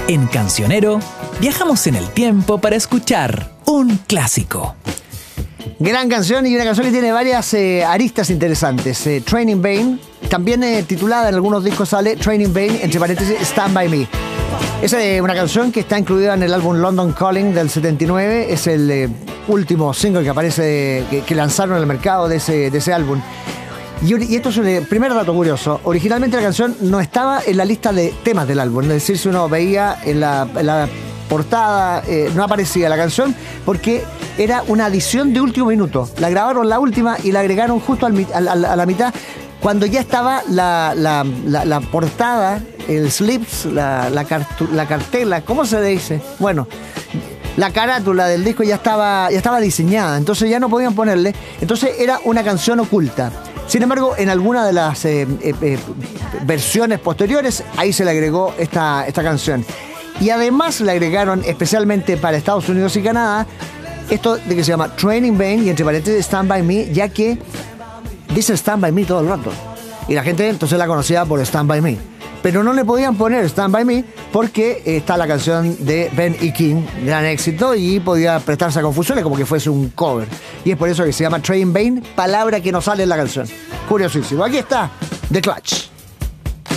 En Cancionero, viajamos en el tiempo para escuchar un clásico. Gran canción, y una canción que tiene varias aristas interesantes. Training Bane, también titulada en algunos discos sale Training Bane, entre paréntesis, Stand By Me. Es una canción que está incluida en el álbum London Calling del 79. Es el último single que aparece, que lanzaron al mercado de ese álbum. Y esto es el primer dato curioso. Originalmente la canción no estaba en la lista de temas del álbum. Es decir, si uno veía en la portada, no aparecía la canción porque era una adición de último minuto. La grabaron la última y la agregaron justo a la mitad, cuando ya estaba la portada, el slips, la cartela, ¿cómo se dice? Bueno, la carátula del disco ya estaba diseñada, entonces ya no podían ponerle. Entonces era una canción oculta. Sin embargo, en alguna de las versiones posteriores, ahí se le agregó esta canción. Y además le agregaron, especialmente para Estados Unidos y Canadá, esto de que se llama Training Bane, y entre paréntesis Stand By Me, ya que dice Stand By Me todo el rato. Y la gente entonces la conocía por Stand By Me. Pero no le podían poner Stand By Me porque está la canción de Ben y King, gran éxito, y podía prestarse a confusiones como que fuese un cover. Y es por eso que se llama Training Bane, palabra que no sale en la canción. Curiosísimo. Aquí está The Clutch.